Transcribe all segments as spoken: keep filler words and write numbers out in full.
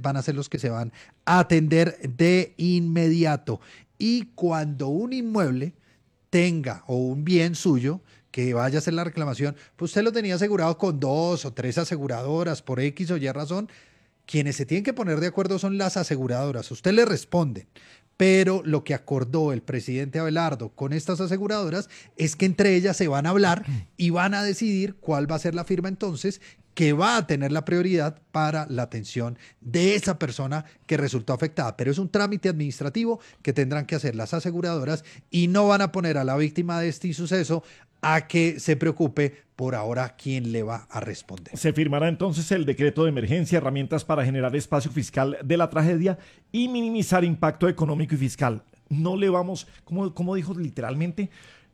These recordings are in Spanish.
clientes van a ser los que se van a atender de inmediato. Y cuando un inmueble tenga o un bien suyo que vaya a hacer la reclamación, pues usted lo tenía asegurado con dos o tres aseguradoras por X o Y razón, quienes se tienen que poner de acuerdo son las aseguradoras. Usted le responde. Pero lo que acordó el presidente Abelardo con estas aseguradoras es que entre ellas se van a hablar y van a decidir cuál va a ser la firma entonces que va a tener la prioridad para la atención de esa persona que resultó afectada. Pero es un trámite administrativo que tendrán que hacer las aseguradoras y no van a poner a la víctima de este suceso a que se preocupe por ahora quién le va a responder. Se firmará entonces el decreto de emergencia, herramientas para generar espacio fiscal de la tragedia y minimizar impacto económico y fiscal. No le vamos, como, como dijo literalmente,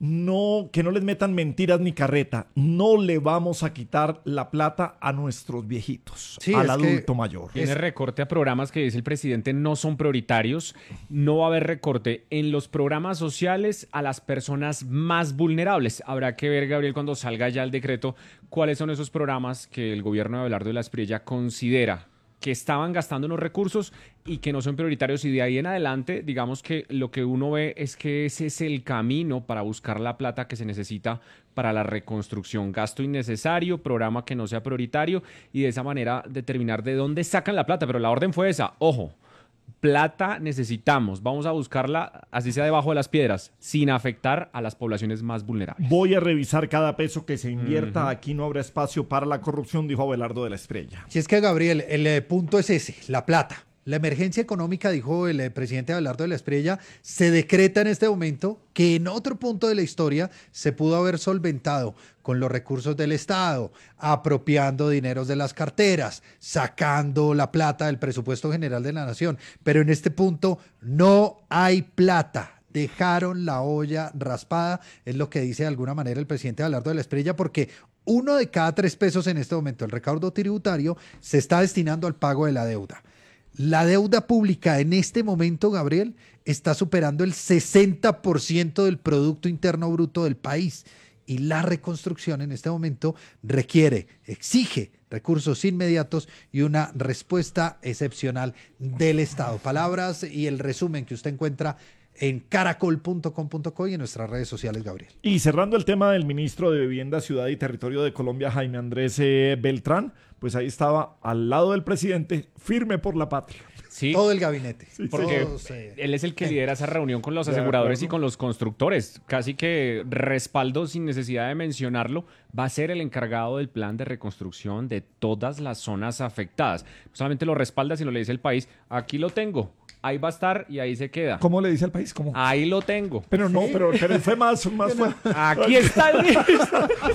no, que no les metan mentiras ni carreta. No le vamos a quitar la plata a nuestros viejitos, sí, al adulto mayor. Tiene recorte a programas que dice el presidente no son prioritarios. No va a haber recorte en los programas sociales a las personas más vulnerables. Habrá que ver, Gabriel, cuando salga ya el decreto, cuáles son esos programas que el gobierno de Abelardo de la Espriella considera que estaban gastando unos recursos y que no son prioritarios, y de ahí en adelante, digamos que lo que uno ve es que ese es el camino para buscar la plata que se necesita para la reconstrucción. Gasto innecesario, programa que no sea prioritario, y de esa manera determinar de dónde sacan la plata. Pero la orden fue esa, ojo, plata necesitamos, vamos a buscarla así sea debajo de las piedras, sin afectar a las poblaciones más vulnerables. Voy a revisar cada peso que se invierta, uh-huh. Aquí no habrá espacio para la corrupción, dijo Abelardo de la Espriella. Si es que, Gabriel, el eh, punto es ese, la plata. La emergencia económica, dijo el eh, presidente Abelardo de la Espriella, se decreta en este momento que en otro punto de la historia se pudo haber solventado con los recursos del Estado, apropiando dineros de las carteras, sacando la plata del presupuesto general de la nación. Pero en este punto no hay plata. Dejaron la olla raspada, es lo que dice de alguna manera el presidente Abelardo de la Espriella, porque uno de cada tres pesos en este momento, el recaudo tributario, se está destinando al pago de la deuda. La deuda pública en este momento, Gabriel, está superando el sesenta por ciento del Producto Interno Bruto del país. Y la reconstrucción en este momento requiere, exige recursos inmediatos y una respuesta excepcional del Estado. Palabras y el resumen que usted encuentra en caracol punto com punto co y en nuestras redes sociales, Gabriel. Y cerrando el tema del ministro de Vivienda, Ciudad y Territorio de Colombia, Jaime Andrés eh, Beltrán, pues ahí estaba al lado del presidente, firme por la patria. Sí, todo el gabinete. Sí, porque todos, eh, él es el que lidera esa reunión con los aseguradores y con los constructores. Casi que respaldo, sin necesidad de mencionarlo, va a ser el encargado del plan de reconstrucción de todas las zonas afectadas. No solamente lo respalda, sino le dice al país, aquí lo tengo. Ahí va a estar y ahí se queda. ¿Cómo le dice al país? ¿Cómo? Ahí lo tengo. Pero no, ¿sí? pero, pero fue más, más fuerte. Aquí está el ministro.